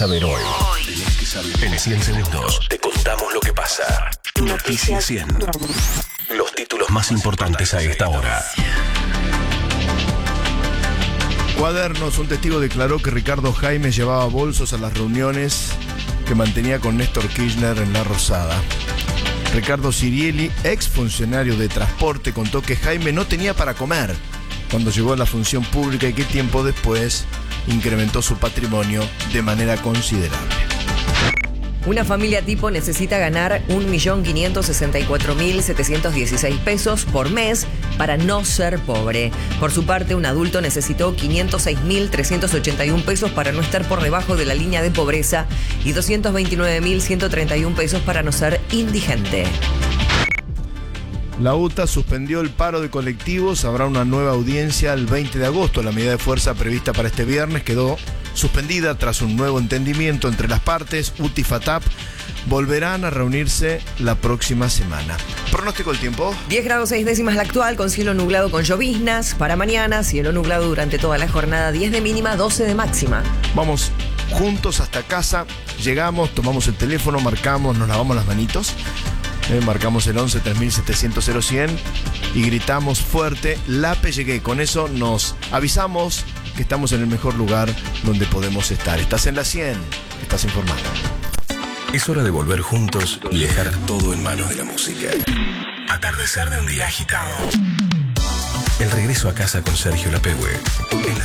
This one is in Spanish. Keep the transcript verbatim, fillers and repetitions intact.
Saber hoy. Tenés que saber. En cien segundos te contamos lo que pasa. Noticias cien. Los títulos más importantes a esta hora. Cuadernos. Un testigo declaró que Ricardo Jaime llevaba bolsos a las reuniones que mantenía con Néstor Kirchner en La Rosada. Ricardo Sirieli, ex funcionario de transporte, contó que Jaime no tenía para comer cuando llegó a la función pública y que tiempo después incrementó su patrimonio de manera considerable. Una familia tipo necesita ganar un millón quinientos sesenta y cuatro mil setecientos dieciséis pesos por mes para no ser pobre. Por su parte, un adulto necesitó quinientos seis mil trescientos ochenta y uno pesos para no estar por debajo de la línea de pobreza y doscientos veintinueve mil ciento treinta y uno pesos para no ser indigente. La U T A suspendió el paro de colectivos. Habrá una nueva audiencia el veinte de agosto. La medida de fuerza prevista para este viernes quedó suspendida tras un nuevo entendimiento entre las partes. U T I y FATAP volverán a reunirse la próxima semana. Pronóstico del tiempo. diez grados seis décimas la actual, con cielo nublado con lloviznas. Para mañana, cielo nublado durante toda la jornada, diez de mínima, doce de máxima. Vamos juntos hasta casa. Llegamos, tomamos el teléfono, marcamos, nos lavamos las manitos. Eh, marcamos el once tres mil setecientos cero cien y gritamos fuerte: Lape, llegué. Con eso nos avisamos que estamos en el mejor lugar donde podemos estar. Estás en la cien, estás informado. Es hora de volver juntos y dejar todo en manos de la música. Atardecer de un día agitado. El regreso a casa con Sergio Lapehue. En la